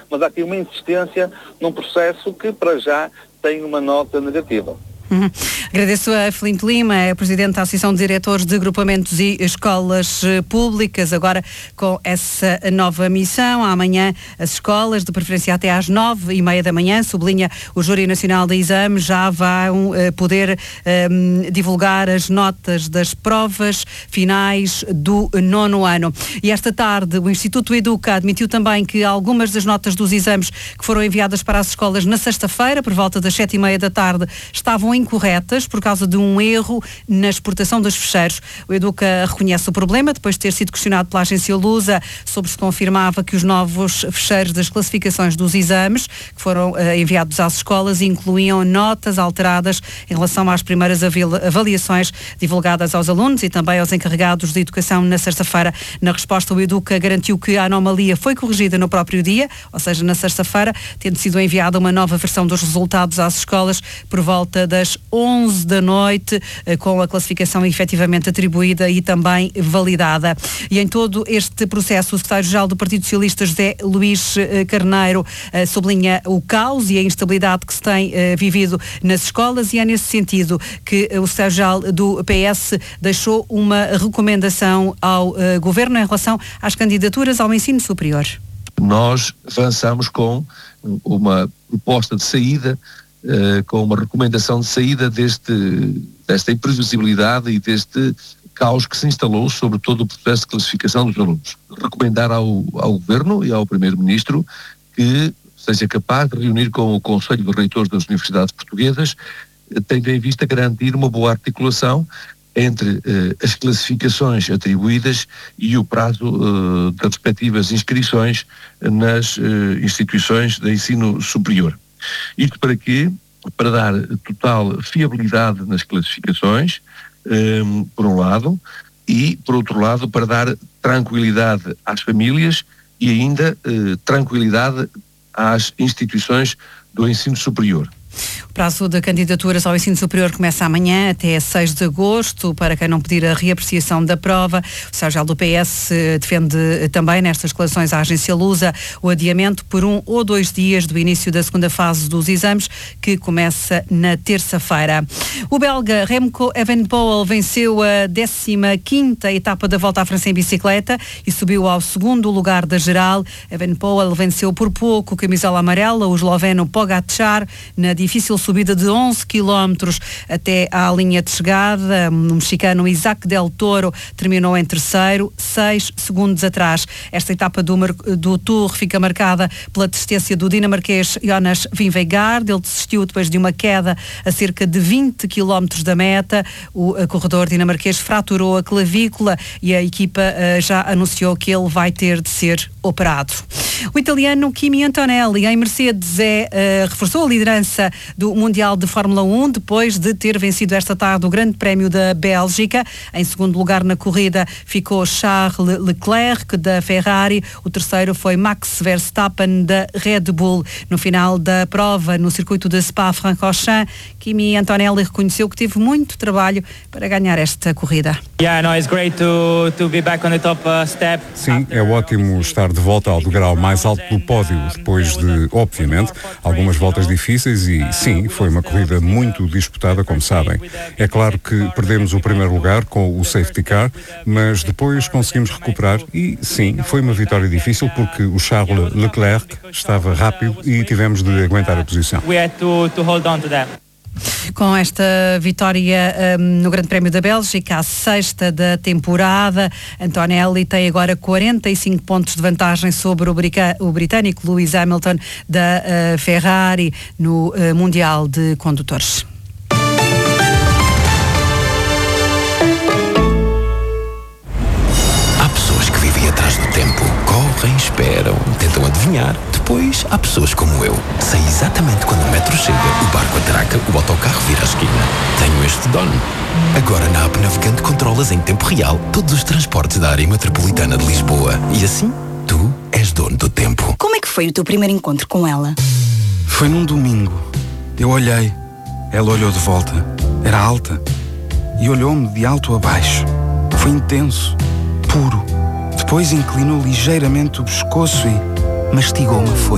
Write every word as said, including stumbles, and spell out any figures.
mas há aqui uma insistência num processo que, para já, tem uma nota negativa. Uhum. Agradeço a Filinto Lima, é Presidente da Associação de Diretores de Agrupamentos e Escolas Públicas, agora com essa nova missão. Amanhã as escolas, de preferência até às nove e meia da manhã, sublinha o Júri Nacional de Exames, já vão uh, poder um, divulgar as notas das provas finais do nono ano. E esta tarde o Instituto Educa admitiu também que algumas das notas dos exames que foram enviadas para as escolas na sexta-feira, por volta das sete e meia da tarde, estavam incorretas por causa de um erro na exportação dos fecheiros. O Educa reconhece o problema depois de ter sido questionado pela agência Lusa sobre se confirmava que os novos fecheiros das classificações dos exames que foram uh, enviados às escolas incluíam notas alteradas em relação às primeiras avaliações divulgadas aos alunos e também aos encarregados de educação na sexta-feira. Na resposta, o Educa garantiu que a anomalia foi corrigida no próprio dia, ou seja, na sexta-feira, tendo sido enviada uma nova versão dos resultados às escolas por volta das onze da noite, com a classificação efetivamente atribuída e também validada. E em todo este processo, o secretário-geral do Partido Socialista, José Luís Carneiro, sublinha o caos e a instabilidade que se tem vivido nas escolas, e é nesse sentido que o secretário-geral do P S deixou uma recomendação ao Governo em relação às candidaturas ao ensino superior. Nós avançamos com uma proposta de saída, Uh, com uma recomendação de saída deste, desta imprevisibilidade e deste caos que se instalou sobre todo o processo de classificação dos alunos. Recomendar ao, ao Governo e ao Primeiro-Ministro que seja capaz de reunir com o Conselho de Reitores das Universidades Portuguesas, tendo em vista garantir uma boa articulação entre uh, as classificações atribuídas e o prazo uh, das respectivas inscrições nas uh, instituições de ensino superior. Isto para quê? Para dar total fiabilidade nas classificações, um, por um lado, e, por outro lado, para dar tranquilidade às famílias e ainda uh, tranquilidade às instituições do ensino superior. O prazo de candidaturas ao ensino superior começa amanhã até seis de agosto, para quem não pedir a reapreciação da prova. O secretário do P S defende também nestas declarações à agência Lusa o adiamento por um ou dois dias do início da segunda fase dos exames, que começa na terça-feira. O belga Remco Evenepoel venceu a décima quinta etapa da Volta à França em bicicleta e subiu ao segundo lugar da geral. Evenepoel venceu por pouco o camisola amarela, o esloveno Pogačar, na difícil subida de onze quilómetros até à linha de chegada. O mexicano Isaac Del Toro terminou em terceiro, seis segundos atrás. Esta etapa do, do Tour fica marcada pela desistência do dinamarquês Jonas Vingegaard. Ele desistiu depois de uma queda a cerca de vinte quilómetros da meta. O corredor dinamarquês fraturou a clavícula e a equipa uh, já anunciou que ele vai ter de ser operado. O italiano Kimi Antonelli, em Mercedes, é, uh, reforçou a liderança do Mundial de Fórmula um, depois de ter vencido esta tarde o Grande Prémio da Bélgica. Em segundo lugar na corrida ficou Charles Leclerc, da Ferrari. O terceiro foi Max Verstappen, da Red Bull. No final da prova, no circuito de Spa-Francorchamps, Kimi Antonelli reconheceu que teve muito trabalho para ganhar esta corrida. Sim, é ótimo estar de volta ao degrau mais alto do pódio, depois de, obviamente, algumas voltas difíceis e, sim, foi uma corrida muito disputada, como sabem. É claro que perdemos o primeiro lugar com o safety car, mas depois conseguimos recuperar e, sim, foi uma vitória difícil porque o Charles Leclerc estava rápido e tivemos de aguentar a posição. Com esta vitória um, no Grande Prémio da Bélgica, a sexta da temporada, Antonelli tem agora quarenta e cinco pontos de vantagem sobre o, brica, o britânico Lewis Hamilton, da uh, Ferrari, no uh, Mundial de Condutores. Há pessoas que vivem atrás do tempo, correm, esperam, tentam adivinhar. Depois, há pessoas como eu. Sei exatamente quando o metro chega, o barco atraca, o autocarro vira a esquina. Tenho este dono. Agora na app Navegante controlas em tempo real todos os transportes da área metropolitana de Lisboa. E assim, tu és dono do tempo. Como é que foi o teu primeiro encontro com ela? Foi num domingo. Eu olhei. Ela olhou de volta. Era alta. E olhou-me de alto a baixo. Foi intenso. Puro. Depois inclinou ligeiramente o pescoço e mastigou-me a folha.